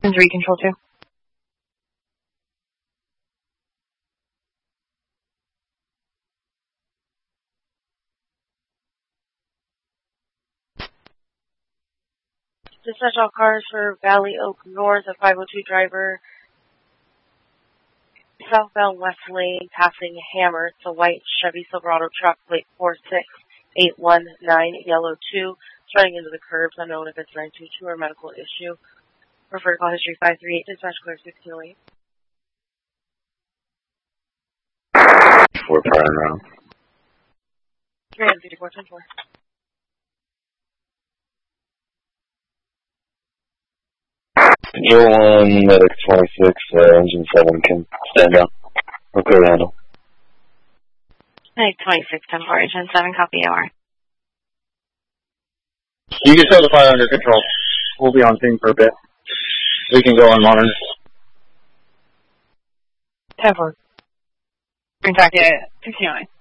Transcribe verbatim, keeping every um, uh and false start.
three, control two. Dispatch all cars for Valley Oak North, a five oh two driver, southbound West Lane, passing Hammer. It's a white Chevy Silverado truck, plate four six eight one nine, yellow two. It's running into the curbs, unknown if it's nine two two or medical issue. Refer to call history five three eight, dispatch clear sixteen oh eight. Four prior round. three hundred fifty-four, ten four. Control one, medic twenty-six, uh, engine seven can stand down. Okay, handle. Medic twenty-six, ten four, engine seven, copy O R. You can show the fire under control. We'll be on scene for a bit. We can go on monitor. ten four. Contact you at sixteen oh nine.